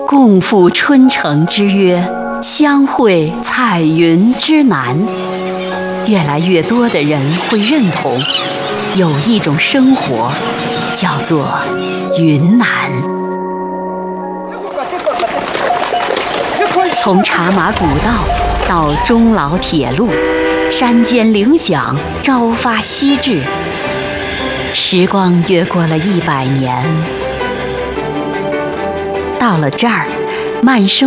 共赴春城之约，相会彩云之南。越来越多的人会认同，有一种生活叫做云南。从茶马古道到中老铁路，山间铃响，朝发夕至。时光越过了100年，到了这儿，慢生